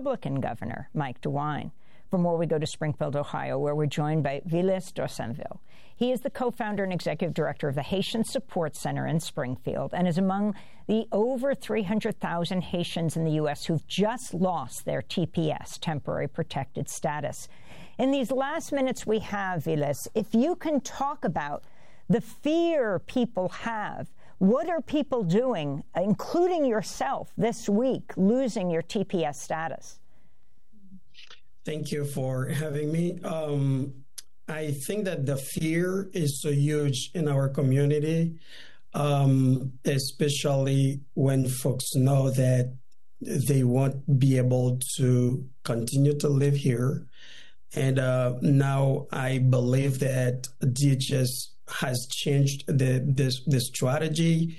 Republican Governor Mike DeWine. For more, we go to Springfield, Ohio, where we're joined by Vilas D'Orsainville. He is the co-founder and executive director of the Haitian Support Center in Springfield and is among the over 300,000 Haitians in the U.S. who've just lost their TPS, temporary protected status. In these last minutes we have, Vilas, if you can talk about the fear people have, what are people doing, including yourself, this week, losing your TPS status? Thank you for having me. I think that the fear is so huge in our community, especially when folks know that they won't be able to continue to live here. And now I believe that DHS has changed the strategy.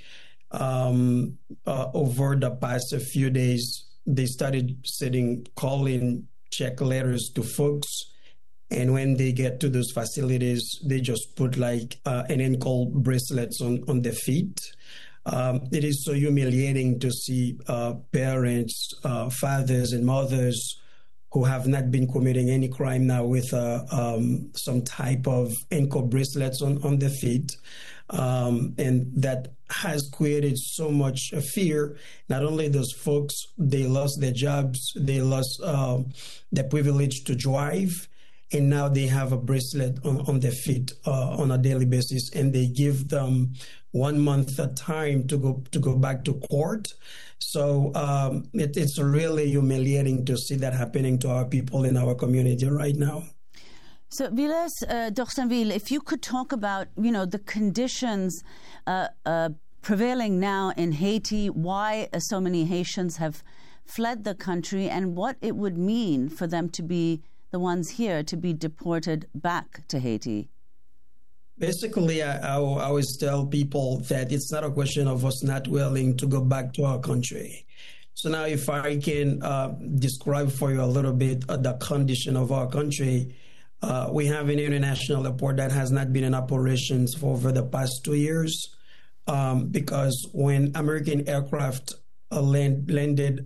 Over the past few days, they started sending calling check letters to folks, and when they get to those facilities, they just put like an ankle bracelets on their feet. It is so humiliating to see parents, fathers and mothers who have not been committing any crime now with some type of ankle bracelets on their feet. And that has created so much fear. Not only those folks, they lost their jobs, they lost the privilege to drive, and now they have a bracelet on their feet on a daily basis, and they give them 1 month time to go back to court. So it's really humiliating to see that happening to our people in our community right now. So, Vilas D'Orsainville, if you could talk about, the conditions prevailing now in Haiti, why so many Haitians have fled the country, and what it would mean for them to be the ones here to be deported back to Haiti. Basically, I always tell people that it's not a question of us not willing to go back to our country. So now if I can describe for you a little bit the condition of our country, we have an international airport that has not been in operations for over the past 2 years because when American aircraft landed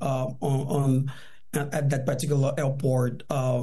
at that particular airport,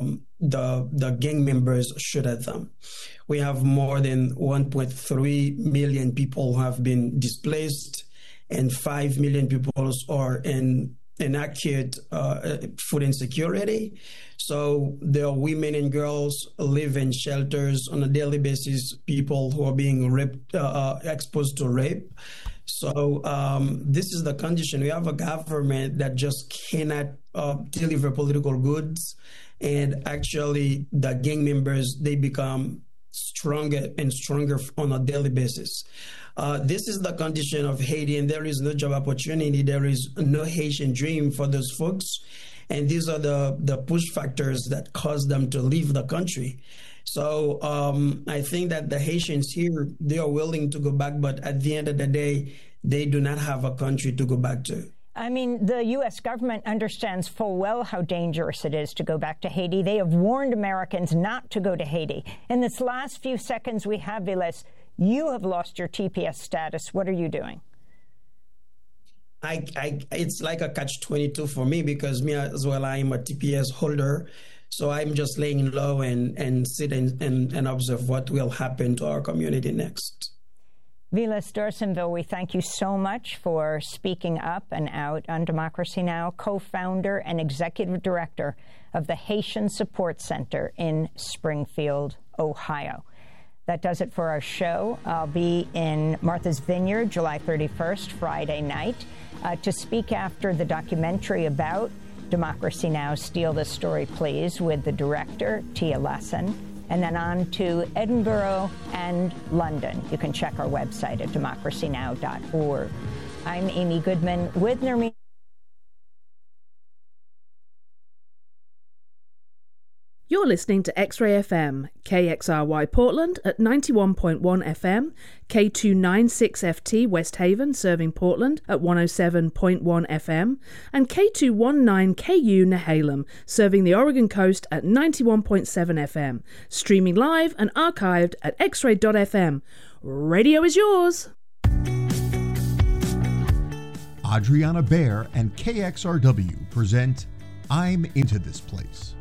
the gang members shot at them. We have more than 1.3 million people who have been displaced, and 5 million people are in acute food insecurity. So there are women and girls live in shelters on a daily basis, people who are being raped, exposed to rape. So this is the condition. We have a government that just cannot deliver political goods. And actually, the gang members, they become stronger and stronger on a daily basis. This is the condition of Haiti, and there is no job opportunity. There is no Haitian dream for those folks. And these are the push factors that cause them to leave the country. So I think that the Haitians here, they are willing to go back, but at the end of the day, they do not have a country to go back to. I mean, the U.S. government understands full well how dangerous it is to go back to Haiti. They have warned Americans not to go to Haiti. In this last few seconds we have, Vilas, you have lost your TPS status. What are you doing? It's like a catch-22 for me because me as well, I am a TPS holder. So I'm just laying low and sit and observe what will happen to our community next. Vilas D'Orsainville, we thank you so much for speaking up and out on Democracy Now!, co-founder and executive director of the Haitian Support Center in Springfield, Ohio. That does it for our show. I'll be in Martha's Vineyard July 31st, Friday night, to speak after the documentary about Democracy Now!, Steal This Story, Please, with the director, Tia Lesson, and then on to Edinburgh and London. You can check our website at democracynow.org. I'm Amy Goodman with Nermeen. You're listening to X-Ray FM, KXRY Portland at 91.1 FM, K296FT West Haven serving Portland at 107.1 FM, and K219KU Nehalem serving the Oregon coast at 91.7 FM, streaming live and archived at xray.fm. Radio is yours! Adriana Baer and KXRW present I'm Into This Place.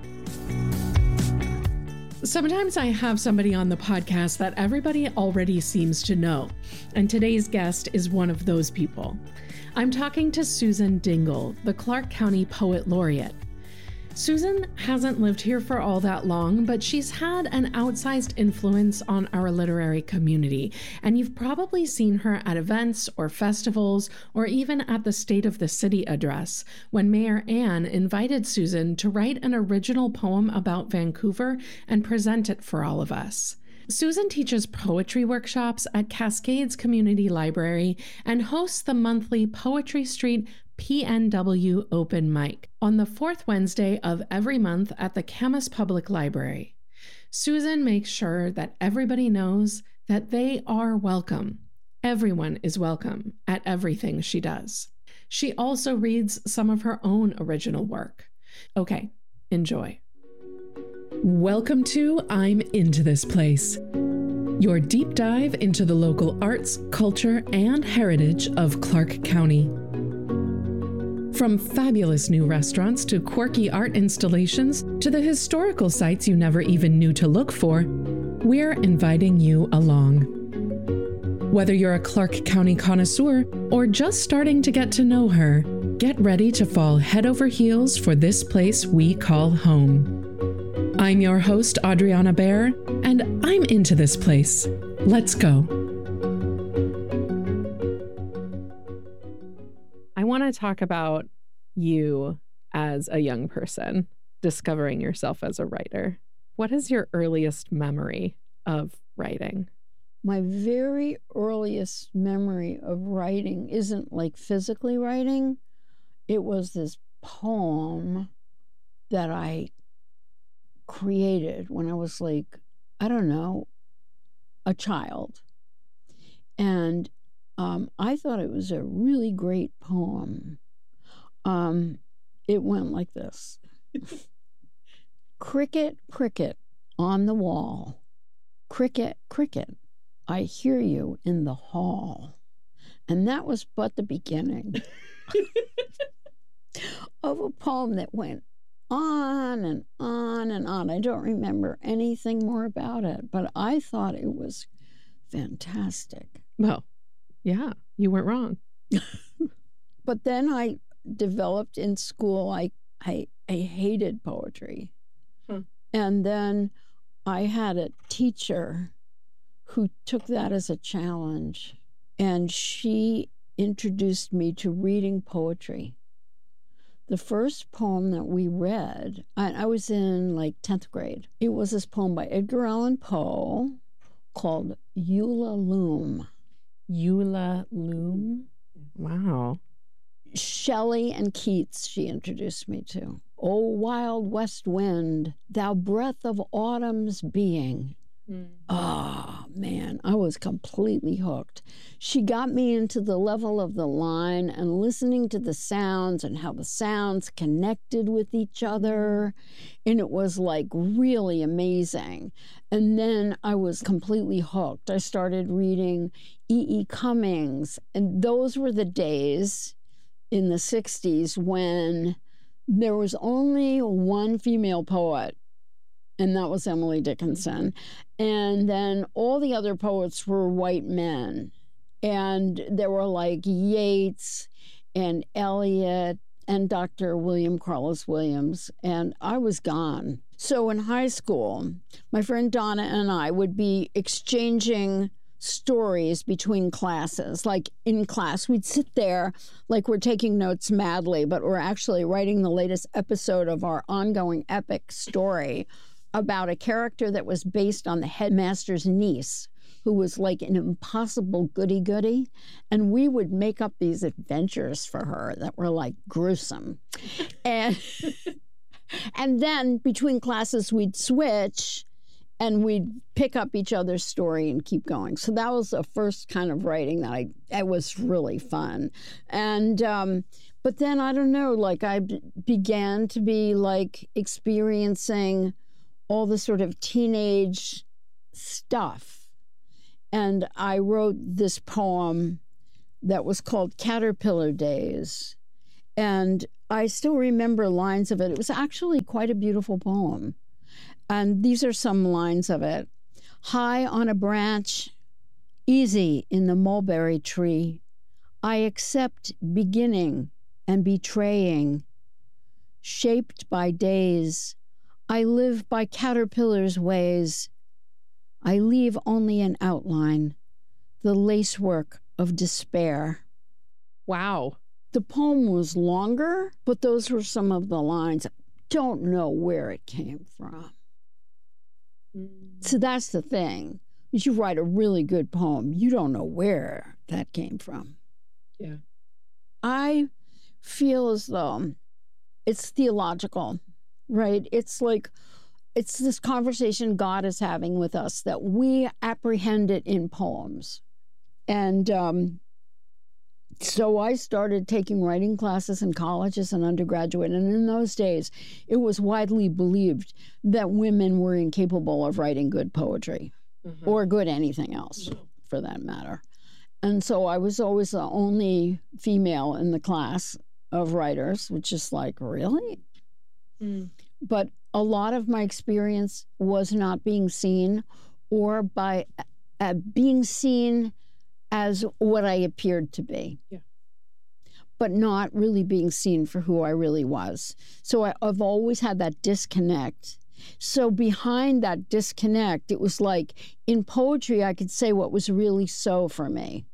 Sometimes I have somebody on the podcast that everybody already seems to know, and today's guest is one of those people. I'm talking to Susan Dingle, the Clark County Poet Laureate. Susan hasn't lived here for all that long, but she's had an outsized influence on our literary community, and you've probably seen her at events or festivals, or even at the State of the City address, when Mayor Ann invited Susan to write an original poem about Vancouver and present it for all of us. Susan teaches poetry workshops at Cascades Community Library and hosts the monthly Poetry Street PNW Open Mic on the fourth Wednesday of every month at the Camas Public Library. Susan makes sure that everybody knows that they are welcome. Everyone is welcome at everything she does. She also reads some of her own original work. Okay, enjoy. Welcome to I'm Into This Place, your deep dive into the local arts, culture, and heritage of Clark County. From fabulous new restaurants to quirky art installations to the historical sites you never even knew to look for, we're inviting you along. Whether you're a Clark County connoisseur or just starting to get to know her, get ready to fall head over heels for this place we call home. I'm your host, Adriana Baer, and I'm Into This Place. Let's go. I want to talk about you as a young person, discovering yourself as a writer. What is your earliest memory of writing? My very earliest memory of writing isn't like physically writing. It was this poem that I created when I was like, I don't know, a child. And I thought it was a really great poem. It went like this. Cricket, cricket on the wall. Cricket, cricket, I hear you in the hall. And that was but the beginning of a poem that went on and on and on. I don't remember anything more about it, but I thought it was fantastic. Well, yeah, you weren't wrong. But then I developed in school, I hated poetry. And then I had a teacher who took that as a challenge, and she introduced me to reading poetry. The first poem that we read, I was in like 10th grade. It was this poem by Edgar Allan Poe called Ulalume. Ulalume? Wow. Shelley and Keats she introduced me to. O wild west wind, thou breath of autumn's being. Oh, man, I was completely hooked. She got me into the level of the line and listening to the sounds and how the sounds connected with each other. And it was like really amazing. And then I was completely hooked. I started reading E.E. Cummings. And those were the days in the 60s when there was only one female poet, and that was Emily Dickinson. And then all the other poets were white men. And there were like Yeats and Eliot and Dr. William Carlos Williams, and I was gone. So in high school, my friend Donna and I would be exchanging stories between classes. Like in class, we'd sit there like we're taking notes madly, but we're actually writing the latest episode of our ongoing epic story about a character that was based on the headmaster's niece, who was like an impossible goody-goody. And we would make up these adventures for her that were like gruesome. And then between classes, we'd switch and we'd pick up each other's story and keep going. So that was the first kind of writing that it was really fun. And, but then I don't know, like I began to be like experiencing all the sort of teenage stuff. And I wrote this poem that was called Caterpillar Days. And I still remember lines of it. It was actually quite a beautiful poem. And these are some lines of it. High on a branch, easy in the mulberry tree, I accept beginning and betraying. Shaped by days, I live by caterpillar's ways. I leave only an outline, the lacework of despair. Wow. The poem was longer, but those were some of the lines. Don't know where it came from. So that's the thing. If you write a really good poem, you don't know where that came from. Yeah. I feel as though it's theological, right? It's like, it's this conversation God is having with us that we apprehend it in poems. And so I started taking writing classes in college as an undergraduate. And in those days, it was widely believed that women were incapable of writing good poetry or good anything else, for that matter. And so I was always the only female in the class of writers, which is like, really? But a lot of my experience was not being seen, or by being seen as what I appeared to be, but not really being seen for who I really was. So I've always had that disconnect. So behind that disconnect, it was like in poetry, I could say what was really so for me.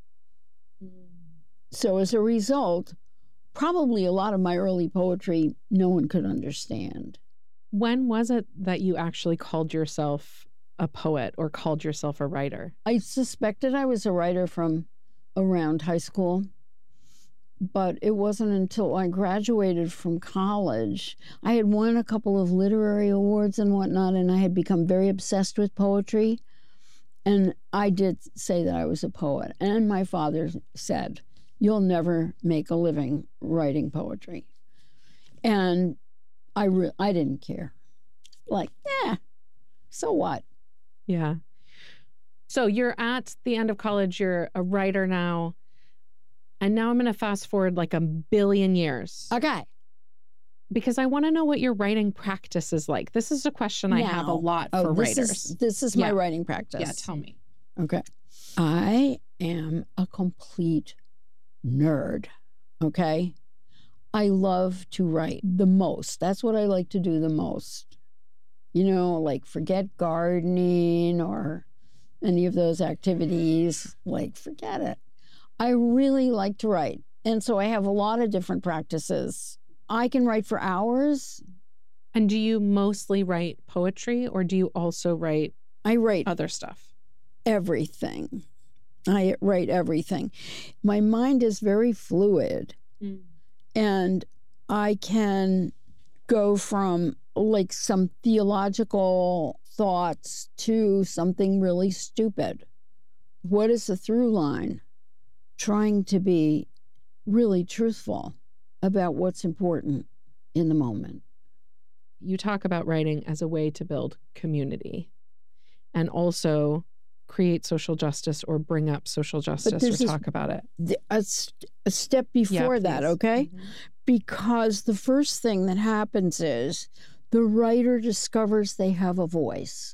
So as a result, probably a lot of my early poetry, no one could understand. When was it that you actually called yourself a poet or called yourself a writer? I suspected I was a writer from around high school, but it wasn't until I graduated from college. I had won a couple of literary awards and whatnot, and I had become very obsessed with poetry. And I did say that I was a poet. And my father said, "You'll never make a living writing poetry." And I didn't care. Like, so what? Yeah. So you're at the end of college, you're a writer now. And now I'm going to fast forward like 1 billion years. Okay. Because I want to know what your writing practice is like. This is a question I have a lot for writers. This is my writing practice. Yeah, tell me. Okay. I am a complete nerd, okay? I love to write the most. That's what I like to do the most. You know, like forget gardening or any of those activities. Like, forget it. I really like to write. And so I have a lot of different practices. I can write for hours. And do you mostly write poetry, or do you also write other stuff? Everything. I write everything. My mind is very fluid. And I can go from like some theological thoughts to something really stupid. What is the through line? Trying to be really truthful about what's important in the moment. You talk about writing as a way to build community and also create social justice or bring up social justice or talk about it. A step before that, okay? Because the first thing that happens is the writer discovers they have a voice.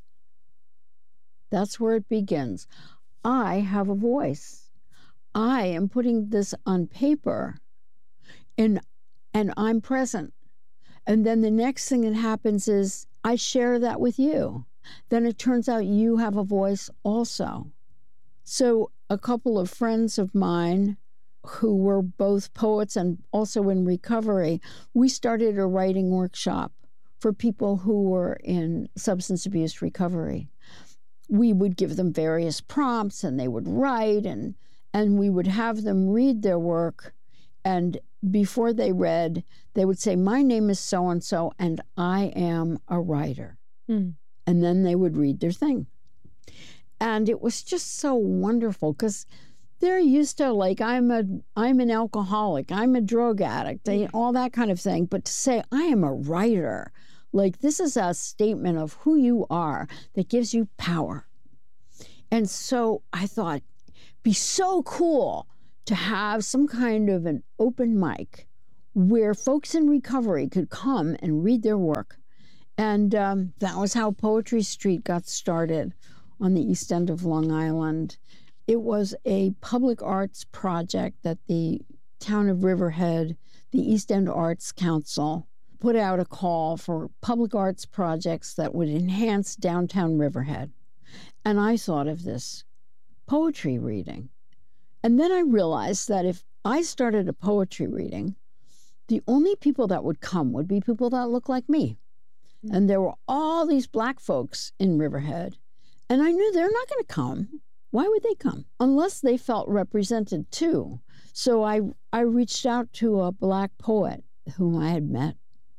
That's where it begins. I have a voice. I am putting this on paper and I'm present. And then the next thing that happens is I share that with you. Then it turns out you have a voice also. So a couple of friends of mine who were both poets and also in recovery, we started a writing workshop for people who were in substance abuse recovery. We would give them various prompts and they would write, and we would have them read their work. And before they read, they would say, "My name is so-and-so and I am a writer." And then they would read their thing. And it was just so wonderful because they're used to, like, I'm an alcoholic, I'm a drug addict, all that kind of thing. But to say, I am a writer, like, this is a statement of who you are that gives you power. And so I thought, be so cool to have some kind of an open mic where folks in recovery could come and read their work. And that was how Poetry Street got started on the east end of Long Island. It was a public arts project that the town of Riverhead, the East End Arts Council, put out a call for public arts projects that would enhance downtown Riverhead. And I thought of this poetry reading. And then I realized that if I started a poetry reading, the only people that would come would be people that look like me. And there were all these Black folks in Riverhead. And I knew they're not going to come. Why would they come? Unless they felt represented too. So I reached out to a Black poet whom I had met,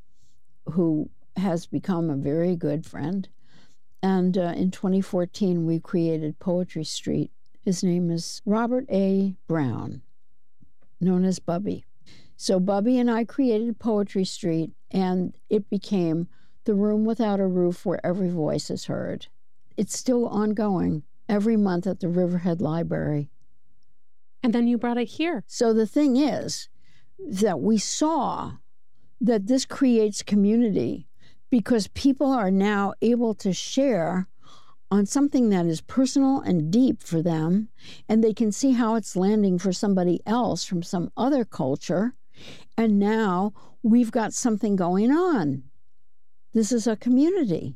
who has become a very good friend. And in 2014, we created Poetry Street. His name is Robert A. Brown, known as Bubby. So Bubby and I created Poetry Street, and it became the room without a roof where every voice is heard. It's still ongoing every month at the Riverhead Library. And then you brought it here. So the thing is that we saw that this creates community because people are now able to share on something that is personal and deep for them, and they can see how it's landing for somebody else from some other culture. And now we've got something going on. This is a community.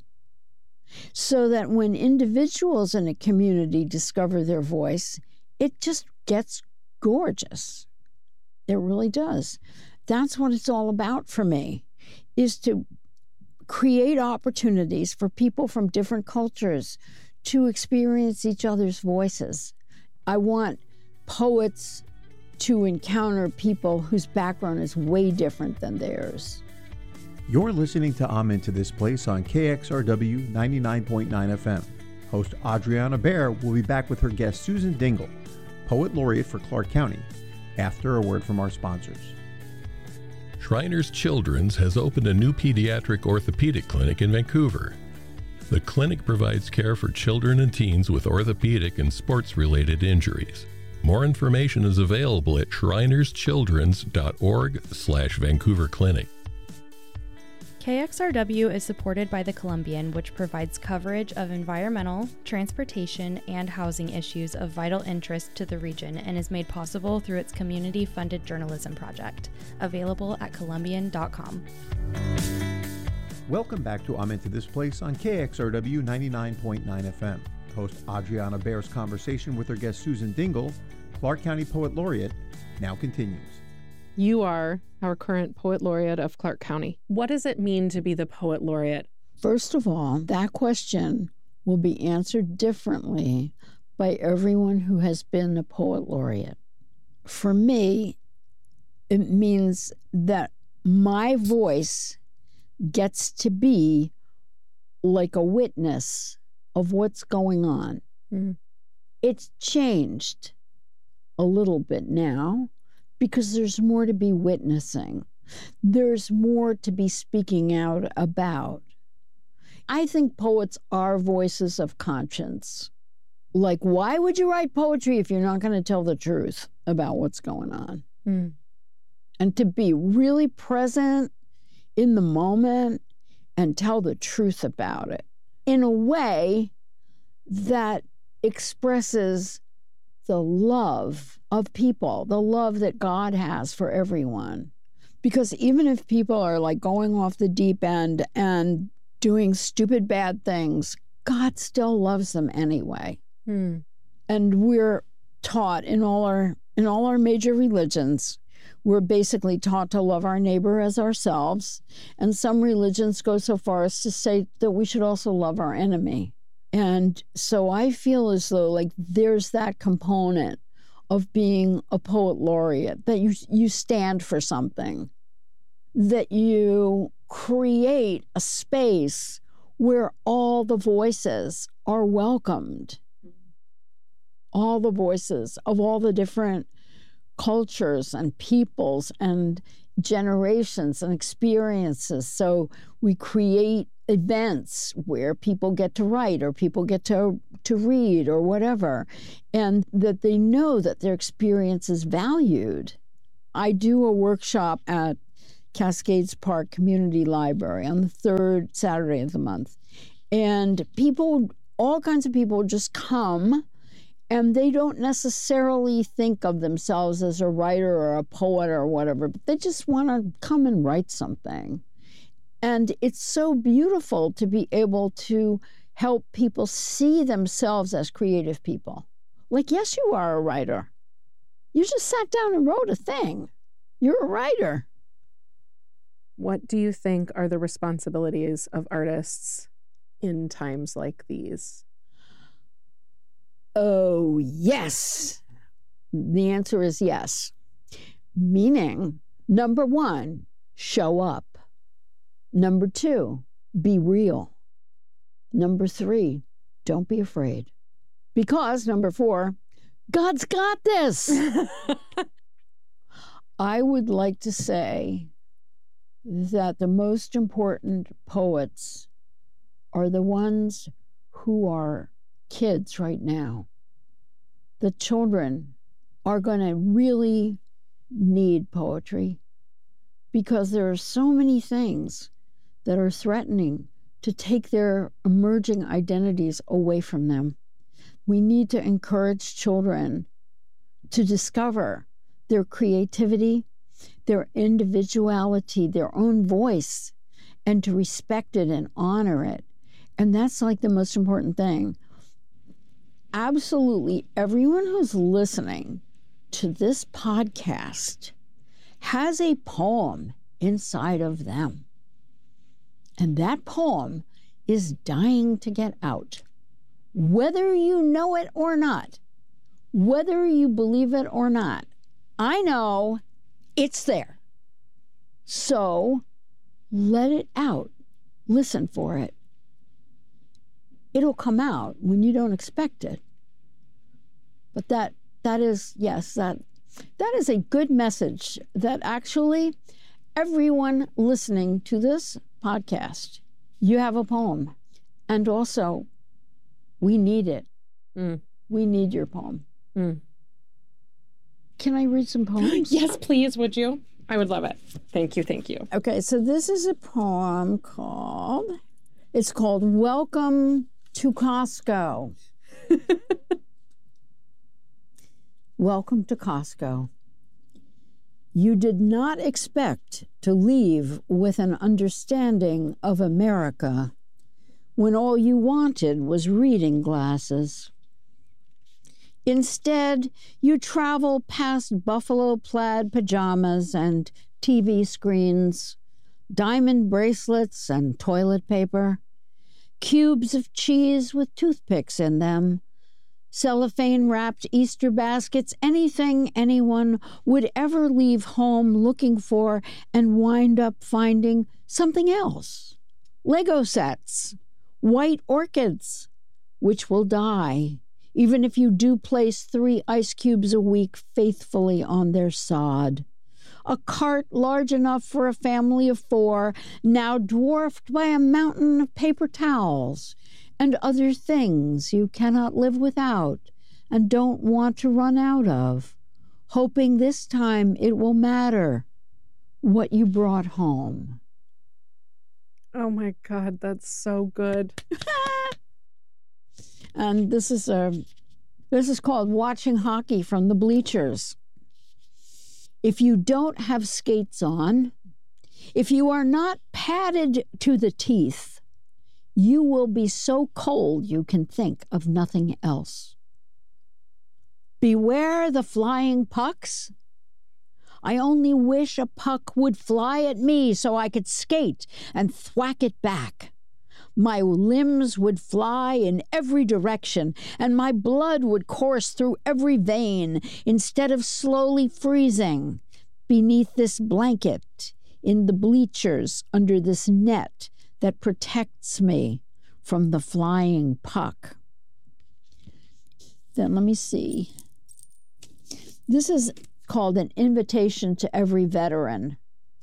So that when individuals in a community discover their voice, it just gets gorgeous. It really does. That's what it's all about for me, is to create opportunities for people from different cultures to experience each other's voices. I want poets to encounter people whose background is way different than theirs. You're listening to I'm Into This Place on KXRW 99.9 FM. Host Adriana Baer will be back with her guest Susan Dingle, Poet Laureate for Clark County, after a word from our sponsors. Shriners Children's has opened a new pediatric orthopedic clinic in Vancouver. The clinic provides care for children and teens with orthopedic and sports-related injuries. More information is available at shrinerschildrens.org/Vancouver Clinic. KXRW is supported by the Columbian, which provides coverage of environmental, transportation, and housing issues of vital interest to the region and is made possible through its community-funded journalism project, available at Columbian.com. Welcome back to I'm Into This Place on KXRW 99.9 FM. Host Adriana Baer's conversation with her guest Susan Dingle, Clark County Poet Laureate, now continues. You are our current Poet Laureate of Clark County. What does it mean to be the Poet Laureate? First of all, that question will be answered differently by everyone who has been a Poet Laureate. For me, it means that my voice gets to be like a witness of what's going on. Mm. It's changed a little bit now, because there's more to be witnessing. There's more to be speaking out about. I think poets are voices of conscience. Like, why would you write poetry if you're not going to tell the truth about what's going on? Mm. And to be really present in the moment and tell the truth about it in a way that expresses the love of people, the love that God has for everyone. Because even if people are like going off the deep end and doing stupid bad things, God still loves them anyway. Mm. And we're taught in all our major religions, we're basically taught to love our neighbor as ourselves. And some religions go so far as to say that we should also love our enemy. And so I feel as though like there's that component of being a Poet Laureate, that you stand for something, that you create a space where all the voices are welcomed, all the voices of all the different cultures and peoples and generations and experiences. So we create events where people get to write or people get to read or whatever, and that they know that their experience is valued. I do a workshop at Cascades Park Community Library on the third Saturday of the month. And people, all kinds of people just come, and they don't necessarily think of themselves as a writer or a poet or whatever, but they just want to come and write something. And it's so beautiful to be able to help people see themselves as creative people. Like, yes, you are a writer. You just sat down and wrote a thing. You're a writer. What do you think are the responsibilities of artists in times like these? Oh, yes. The answer is yes. Meaning, number one, show up. Number two, be real. Number three, don't be afraid. Because, number four, God's got this. I would like to say that the most important poets are the ones who are kids right now. The children are going to really need poetry because there are so many things that are threatening to take their emerging identities away from them. We need to encourage children to discover their creativity, their individuality, their own voice, and to respect it and honor it. And that's like the most important thing. Absolutely everyone who's listening to this podcast has a poem inside of them. And that poem is dying to get out. Whether you know it or not, whether you believe it or not, I know it's there. So let it out. Listen for it. It'll come out when you don't expect it. But that is, yes, that is a good message that actually everyone listening to this podcast, you have a poem. And also, we need it. We need your poem. Can I read some poems? Yes, please, would you? I would love it. Thank you, thank you. Okay, so this is a poem it's called Welcome to Costco. Welcome to Costco. You did not expect to leave with an understanding of America when all you wanted was reading glasses. Instead, you travel past buffalo plaid pajamas and TV screens, diamond bracelets and toilet paper, cubes of cheese with toothpicks in them, cellophane-wrapped Easter baskets, anything anyone would ever leave home looking for and wind up finding something else. Lego sets, white orchids, which will die, even if you do place 3 ice cubes a week faithfully on their sod. A cart large enough for a family of 4, now dwarfed by a mountain of paper towels, and other things you cannot live without and don't want to run out of, hoping this time it will matter what you brought home. Oh my God, that's so good. And this is called Watching Hockey from the Bleachers. If you don't have skates on, if you are not padded to the teeth, you will be so cold you can think of nothing else. Beware the flying pucks. I only wish a puck would fly at me so I could skate and thwack it back. My limbs would fly in every direction, and my blood would course through every vein instead of slowly freezing beneath this blanket in the bleachers under this net that protects me from the flying puck. Then let me see. This is called An Invitation to Every Veteran.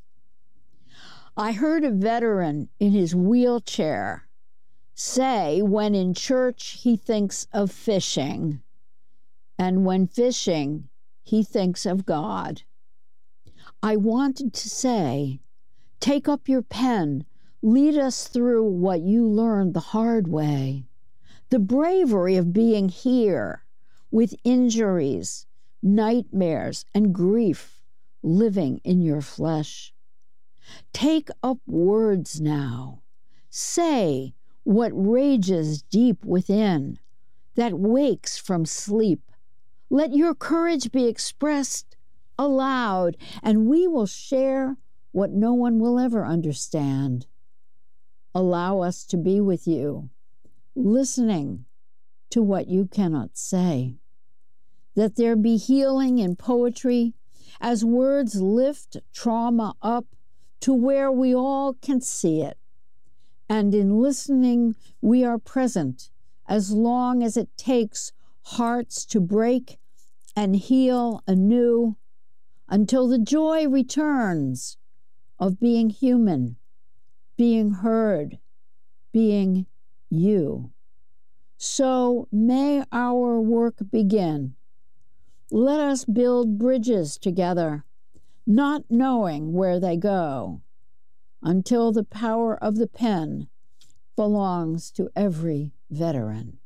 I heard a veteran in his wheelchair say when in church he thinks of fishing, and when fishing he thinks of God. I wanted to say Take up your pen. Lead us through what you learned the hard way. The bravery of being here with injuries, nightmares, and grief living in your flesh. Take up words now. Say what rages deep within, that wakes from sleep. Let your courage be expressed aloud, and we will share what no one will ever understand. Allow us to be with you, listening to what you cannot say. That there be healing in poetry as words lift trauma up to where we all can see it. And in listening, we are present as long as it takes hearts to break and heal anew until the joy returns of being human, being heard, being you. So may our work begin. Let us build bridges together, not knowing where they go, until the power of the pen belongs to every veteran.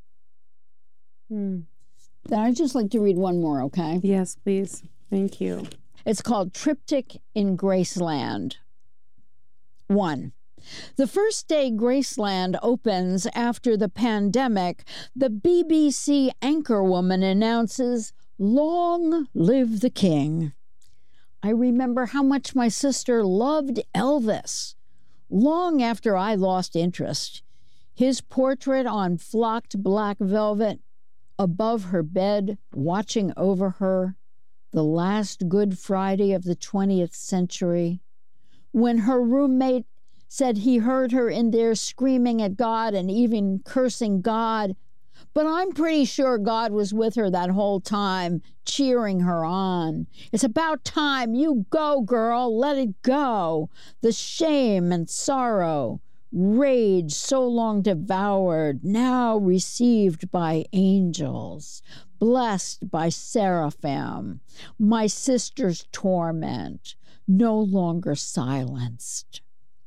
I'd just like to read one more, okay? Yes, please. Thank you. It's called Triptych in Graceland. 1. The first day Graceland opens after the pandemic, the BBC anchorwoman announces, "Long live the King." I remember how much my sister loved Elvis. Long after I lost interest, his portrait on flocked black velvet, above her bed, watching over her, the last Good Friday of the 20th century, when her roommate said he heard her in there screaming at God and even cursing God. But I'm pretty sure God was with her that whole time, cheering her on. It's about time. You go, girl. Let it go. The shame and sorrow, rage so long devoured, now received by angels, blessed by seraphim. My sister's torment, no longer silenced.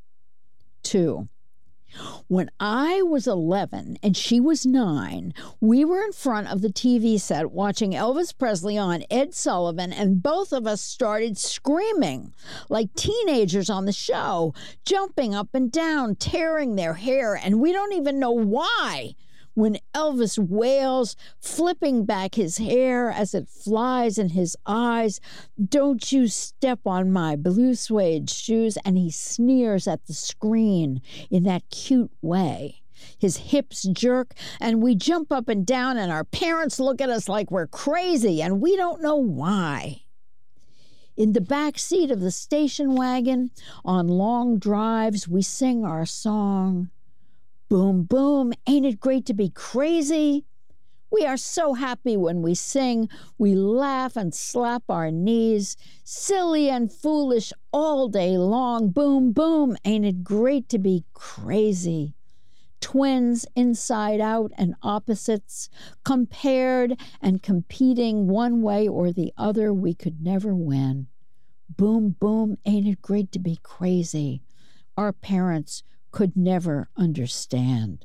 2. When I was 11 and she was 9, we were in front of the TV set watching Elvis Presley on Ed Sullivan, and both of us started screaming like teenagers on the show, jumping up and down, tearing their hair, and we don't even know why. When Elvis wails, flipping back his hair as it flies in his eyes, "Don't you step on my blue suede shoes," and he sneers at the screen in that cute way. His hips jerk, and we jump up and down, and our parents look at us like we're crazy, and we don't know why. In the back seat of the station wagon, on long drives, we sing our song. Boom, boom, ain't it great to be crazy? We are so happy when we sing. We laugh and slap our knees, silly and foolish all day long. Boom, boom, ain't it great to be crazy? Twins inside out and opposites, compared and competing one way or the other, we could never win. Boom, boom, ain't it great to be crazy? Our parents could never understand.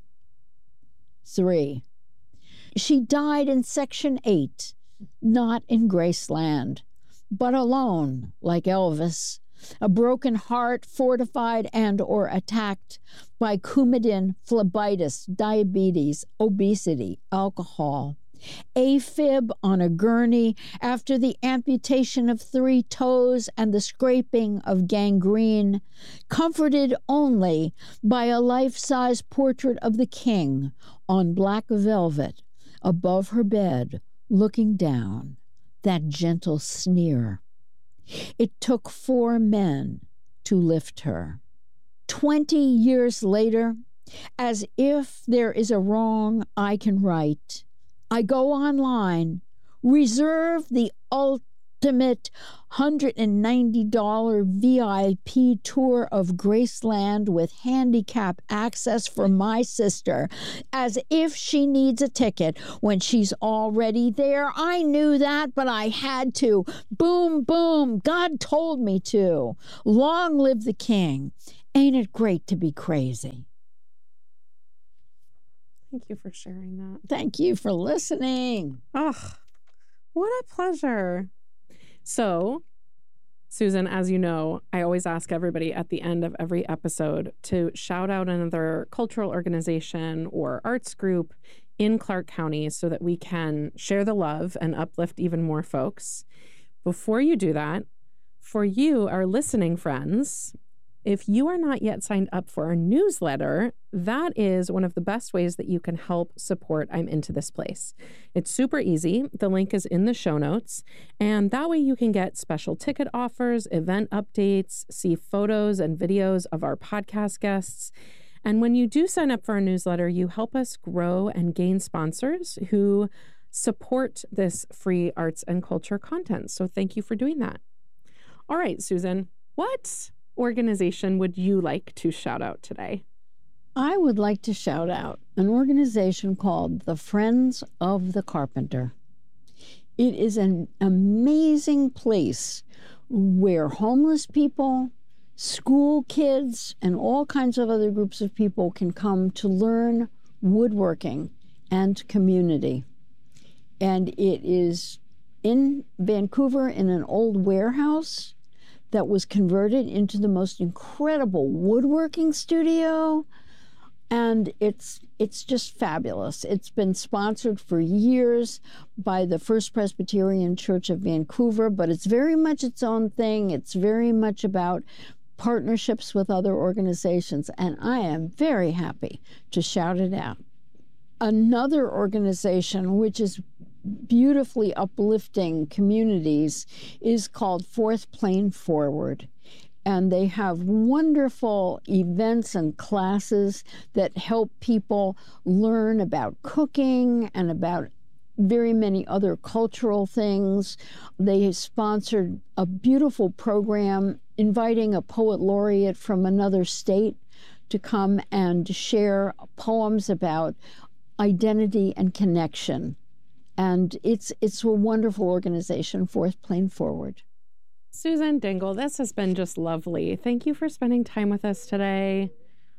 3. She died in Section 8, not in Graceland, but alone, like Elvis, a broken heart fortified and or attacked by Coumadin, phlebitis, diabetes, obesity, alcohol, AFib on a gurney after the amputation of 3 toes and the scraping of gangrene, comforted only by a life-size portrait of the king on black velvet above her bed, looking down, that gentle sneer. It took 4 men to lift her. 20 years later, as if there is a wrong I can right, I go online, reserve the ultimate $190 VIP tour of Graceland with handicap access for my sister, as if she needs a ticket when she's already there. I knew that, but I had to. Boom, boom. God told me to. Long live the king. Ain't it great to be crazy? Thank you for sharing that. Thank you for listening. Oh, what a pleasure. So, Susan, as you know, I always ask everybody at the end of every episode to shout out another cultural organization or arts group in Clark County so that we can share the love and uplift even more folks. Before you do that, for you, our listening friends, if you are not yet signed up for our newsletter, that is one of the best ways that you can help support I'm Into This Place. It's super easy. The link is in the show notes. And that way you can get special ticket offers, event updates, see photos and videos of our podcast guests. And when you do sign up for our newsletter, you help us grow and gain sponsors who support this free arts and culture content. So thank you for doing that. All right, Susan, what organization would you like to shout out today? I would like to shout out an organization called the Friends of the Carpenter. It is an amazing place where homeless people, school kids, and all kinds of other groups of people can come to learn woodworking and community. And it is in Vancouver in an old warehouse that was converted into the most incredible woodworking studio. And it's just fabulous. It's been sponsored for years by the First Presbyterian Church of Vancouver, but it's very much its own thing. It's very much about partnerships with other organizations, and I am very happy to shout it out. Another organization which is beautifully uplifting communities is called Fourth Plane Forward. And they have wonderful events and classes that help people learn about cooking and about very many other cultural things. They sponsored a beautiful program inviting a poet laureate from another state to come and share poems about identity and connection. And it's a wonderful organization, Fourth Plane Forward. Susan Dingle, this has been just lovely. Thank you for spending time with us today.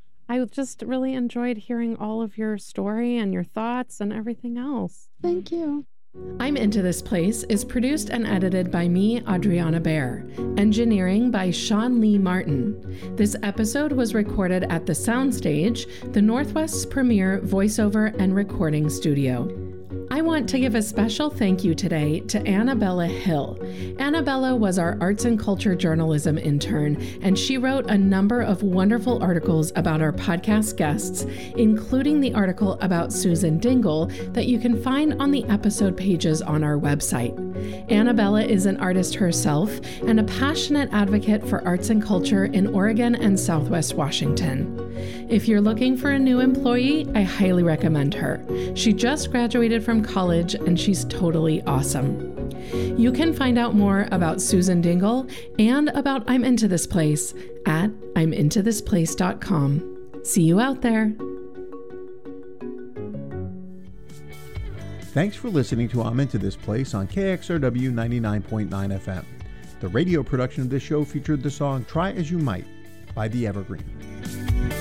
I just really enjoyed hearing all of your story and your thoughts and everything else. Thank you. I'm Into This Place is produced and edited by me, Adriana Baer. Engineering by Sean Lee Martin. This episode was recorded at the Soundstage, the Northwest's premier voiceover and recording studio. I want to give a special thank you today to Annabella Hill. Annabella was our arts and culture journalism intern, and she wrote a number of wonderful articles about our podcast guests, including the article about Susan Dingle that you can find on the episode pages on our website. Annabella is an artist herself and a passionate advocate for arts and culture in Oregon and Southwest Washington. If you're looking for a new employee, I highly recommend her. She just graduated from college and she's totally awesome. You can find out more about Susan Dingle and about I'm Into This Place at I'mIntoThisPlace.com. See you out there. Thanks for listening to I'm Into This Place on KXRW 99.9 FM. The radio production of this show featured the song Try As You Might by The Evergreens.